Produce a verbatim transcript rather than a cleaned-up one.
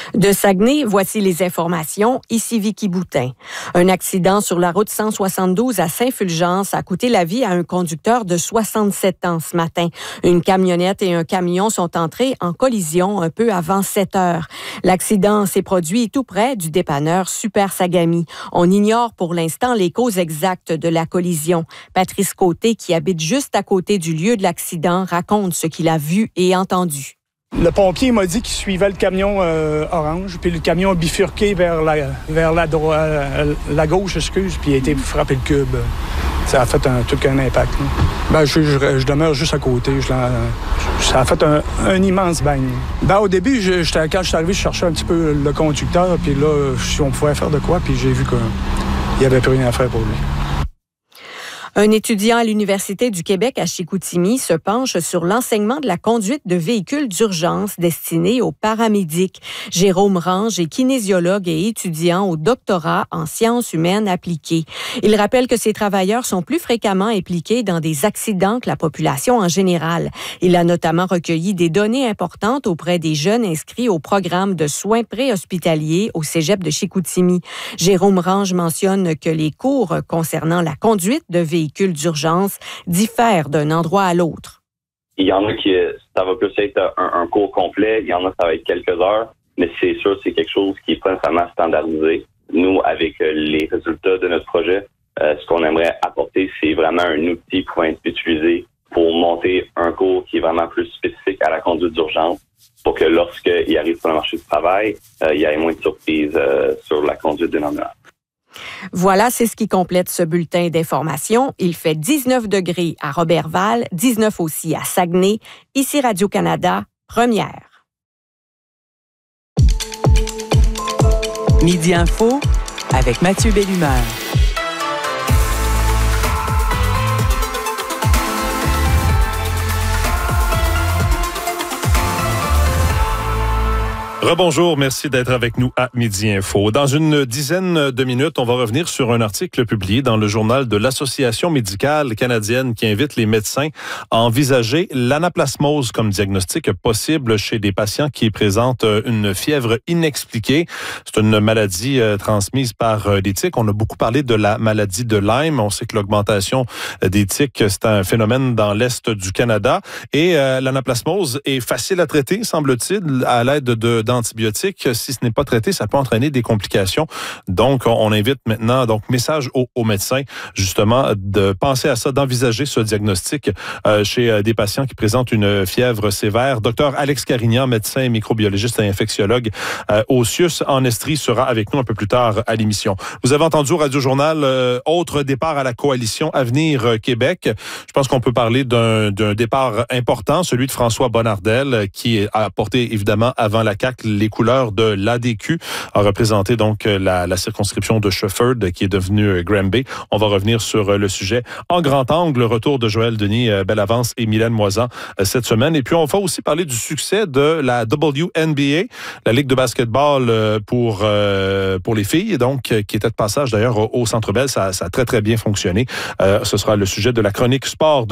De Saguenay, voici les informations. Ici Vicky Boutin. Un accident sur la route cent soixante-douze à Saint-Fulgence a coûté la vie à un conducteur de soixante-sept ans ce matin. Une camionnette et un camion sont entrés en collision un peu avant sept heures. L'accident s'est produit tout près du dépanneur Super Sagami. On ignore pour l'instant les causes exactes de la collision. Patrice Côté, qui habite juste à côté du lieu de l'accident, raconte ce qu'il a vu et entendu. Le pompier m'a dit qu'il suivait le camion euh, orange, puis le camion a bifurqué vers la, vers la, dro- euh, la gauche, excuse, puis il a été frappé le cube. Ça a fait un, tout un impact. Là. Ben, je, je, je demeure juste à côté. Je, ça a fait un, un immense bang. Ben, au début, je, j'étais, quand je suis arrivé, je cherchais un petit peu le conducteur, puis là, si on pouvait faire de quoi, puis j'ai vu qu'il n'y avait plus rien à faire pour lui. Un étudiant à l'Université du Québec à Chicoutimi se penche sur l'enseignement de la conduite de véhicules d'urgence destinés aux paramédics. Jérôme Range est kinésiologue et étudiant au doctorat en sciences humaines appliquées. Il rappelle que ces travailleurs sont plus fréquemment impliqués dans des accidents que la population en général. Il a notamment recueilli des données importantes auprès des jeunes inscrits au programme de soins préhospitaliers au Cégep de Chicoutimi. Jérôme Range mentionne que les cours concernant la conduite de véhicules d'urgence diffèrent d'un endroit à l'autre. Il y en a qui, ça va plus être un, un cours complet, il y en a ça va être quelques heures, mais c'est sûr c'est quelque chose qui est pas nécessairement standardisé. Nous, avec les résultats de notre projet, euh, ce qu'on aimerait apporter, c'est vraiment un outil pour être utilisé pour monter un cours qui est vraiment plus spécifique à la conduite d'urgence, pour que lorsqu'il arrive sur le marché du travail, euh, il y ait moins de surprises euh, sur la conduite d'une ambulance. Voilà, c'est ce qui complète ce bulletin d'information. Il fait dix-neuf degrés à Roberval, dix-neuf aussi à Saguenay. Ici Radio-Canada, première. Midi Info avec Mathieu Bellumeur. Rebonjour, merci d'être avec nous à Midi Info. Dans une dizaine de minutes, on va revenir sur un article publié dans le journal de l'Association médicale canadienne qui invite les médecins à envisager l'anaplasmose comme diagnostic possible chez des patients qui présentent une fièvre inexpliquée. C'est une maladie euh, transmise par euh, des tiques. On a beaucoup parlé de la maladie de Lyme. On sait que l'augmentation des tiques, c'est un phénomène dans l'Est du Canada. Et euh, l'anaplasmose est facile à traiter, semble-t-il, à l'aide de d'antibiotiques. Si ce n'est pas traité, ça peut entraîner des complications. Donc, on invite maintenant, donc, message aux, aux médecins, justement, de penser à ça, d'envisager ce diagnostic euh, chez euh, des patients qui présentent une fièvre sévère. Docteur Alex Carignan, médecin, microbiologiste et infectiologue euh, au C I U S en Estrie, sera avec nous un peu plus tard à l'émission. Vous avez entendu au Radio-Journal, euh, autre départ à la coalition Avenir euh, Québec. Je pense qu'on peut parler d'un, d'un départ important, celui de François Bonnardel, qui a porté, évidemment, avant la C A Q, les couleurs de l'A D Q, a représenté donc la, la circonscription de Shefford qui est devenue Granby. On va revenir sur le sujet en grand angle. Retour de Joël Denis, Bellavance et Mylène Moisan cette semaemaine. Et puis on va aussi parler du succès de la W N B A, la Ligue de basketball pour, pour les filles, donc qui était de passage d'ailleurs au Centre Bell. Ça, ça a très très bien fonctionné. Euh, ce sera le sujet de la chronique sport de